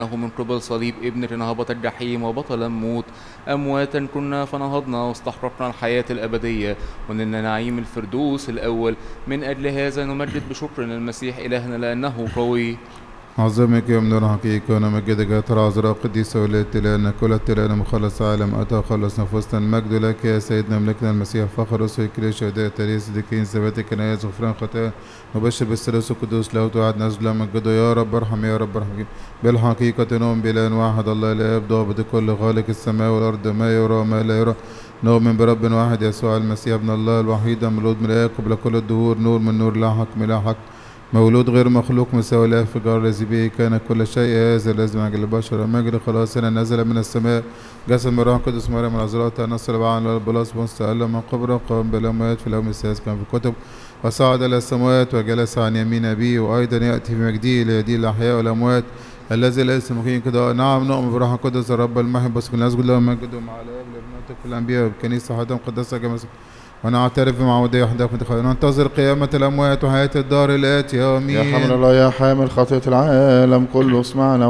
من قبل صليب ابنة هبط الجحيم وبطل الموت، أمواتا كنا فنهضنا واستحققنا الحياة الأبدية ونلنا نعيم الفردوس الأول. من أجل هذا نمجد بشكر المسيح إلهنا لأنه قوي. عظمك يا من الحقيقة ونمجدك يا ترى عذراء قديسة ولادة لأن كل التلانة مخلص عالم أتى خلص نفوسنا. المجد لك يا سيدنا ملكنا المسيح فخر رسل كل شهداء تاريخ صديقين ثباتك كنايس غفران خطايا نبشر بالثالوث القدوس له توعد نزل مجده. يا رب ارحم يا رب ارحم بالحقيقة نؤمن بإله واحد الله الآب ضابط كل خالق السماء والأرض ما يرى وما لا يرى. نؤمن برب واحد يسوع المسيح ابن الله الوحيد مولود من الآب قبل كل الدهور نور من نور لا حق من لا حق مولود غير مخلوق مساوي له في جار الذي به كان كل شيء. هذا لازم أجل البشر مجد خلاصنا نزل من السماء جسد من روح القدس مريم العذراء تنصر بعن البلاس مستألم من قبره قام بالأموات في اليوم السادس كان في الكتب وصعد إلى السماوات وجلس عن يمين أبيه وأيضا يأتي في مجده ليدين الأحياء والأموات الذي ليس ممكن كده. نعم نؤمن بروح القدس الرب المحب بس كنا نسجد له ونمجده مع الآب لابنته في الأنبياء والكنيسة حتى مقدسة كما ونعترف بمعمودية وحدك وننتظر قيامة الأموات وحياة الدار الآتية. آمين. يا حمل الله يا حامل خطية العالم كله اسمعنا